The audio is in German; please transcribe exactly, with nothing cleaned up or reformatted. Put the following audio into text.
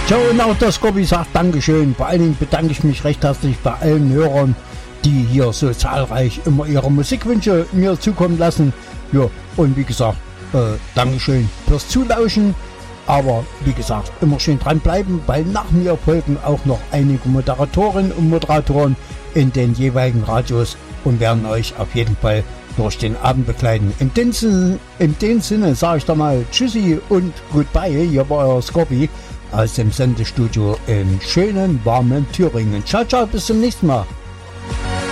So, und auch der Scobby sagt Dankeschön. Vor allen Dingen bedanke ich mich recht herzlich bei allen Hörern, die hier so zahlreich immer ihre Musikwünsche mir zukommen lassen. Ja, und wie gesagt, äh, Dankeschön fürs Zulauschen. Aber wie gesagt, immer schön dranbleiben, weil nach mir folgen auch noch einige Moderatorinnen und Moderatoren in den jeweiligen Radios und werden euch auf jeden Fall durch den Abend begleiten. In dem Sinne, in dem Sinne sage ich da mal Tschüssi und Goodbye. Hier war euer Scobby aus dem Sendestudio im schönen, warmen Thüringen. Ciao, ciao, bis zum nächsten Mal.